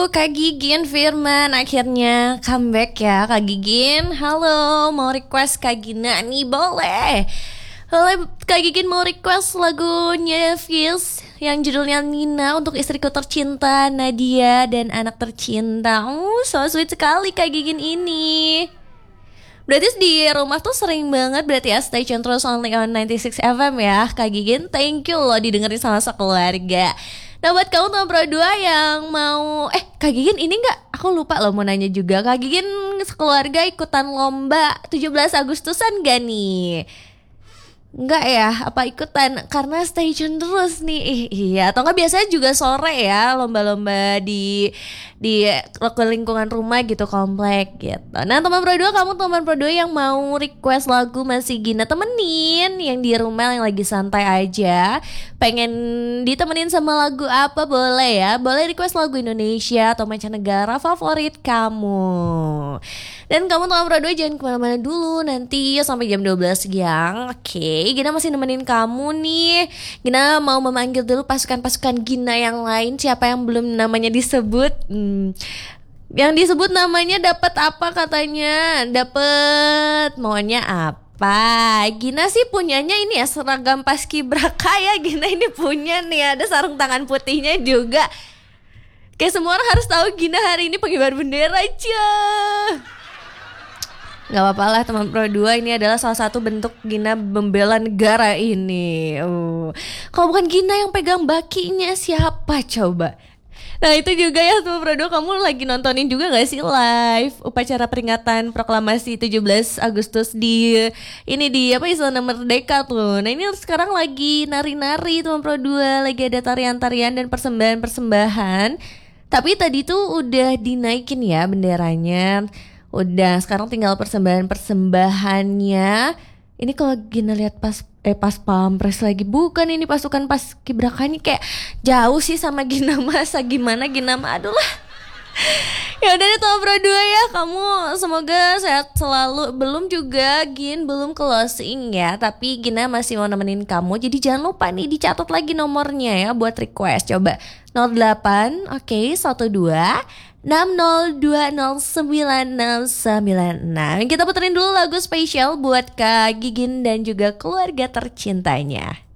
Kak Gigin Firman akhirnya comeback ya Kak Gigin. Halo, mau request Kak Gina nih boleh. Boleh Kak Gigin mau request lagunya Fierce yang judulnya Nina untuk istriku tercinta Nadia dan anak tercinta. So sweet sekali Kak Gigin ini. Berarti di rumah tuh sering banget berarti ya stay tune terus only on 96 FM ya Kak Gigin. Thank you loh didengerin sama sekeluarga. Nah buat kamu teman Pro 2 yang mau Kak Gigin ini gak? Aku lupa loh mau nanya juga. Kak Gigin sekeluarga ikutan lomba 17 Agustusan gak nih? Enggak ya, apa ikutan karena stay tune terus nih. Iya, atau enggak biasanya juga sore ya lomba-lomba di lingkungan rumah gitu komplek gitu. Nah, teman Pro 2 kamu teman Pro 2 yang mau request lagu masih Gina temenin yang di rumah yang lagi santai aja, pengen ditemenin sama lagu apa boleh ya? Boleh request lagu Indonesia atau mancanegara favorit kamu. Dan kamu teman Pro 2 jangan kemana-mana dulu nanti sampai jam 12 siang. Oke, Gina masih nemenin kamu nih. Gina mau memanggil dulu pasukan-pasukan Gina yang lain. Siapa yang belum namanya disebut? Yang disebut namanya dapat apa katanya? Dapat maunya apa? Gina sih punyanya ini ya seragam paskibraka ya. Gina ini punya nih ada sarung tangan putihnya juga. Kayak semua orang harus tahu Gina hari ini pengibar bendera aja. Gak apa-apa lah teman Pro 2, ini adalah salah satu bentuk Gina membela negara ini. Kalau bukan Gina yang pegang bakinya siapa coba? Nah itu juga ya teman Pro 2, kamu lagi nontonin juga gak sih live upacara peringatan proklamasi 17 Agustus di Istana Merdeka tuh. Nah ini sekarang lagi nari-nari teman Pro 2, lagi ada tarian-tarian dan persembahan-persembahan. Tapi tadi tuh udah dinaikin ya benderanya. Udah, sekarang tinggal persembahan-persembahannya. Ini kalau Gina lihat pas pampres lagi, bukan ini pasukan paskibrakanya kayak jauh sih sama Gina masa gimana Gina mah aduh lah. Ya udah deh teman Pro 2 ya, kamu semoga sehat selalu. Belum closing ya, tapi Gina masih mau nemenin kamu. Jadi jangan lupa nih dicatat lagi nomornya ya buat request. Coba 08 12 6020996. Kita puterin dulu lagu spesial buat Kak Gigin dan juga keluarga tercintanya.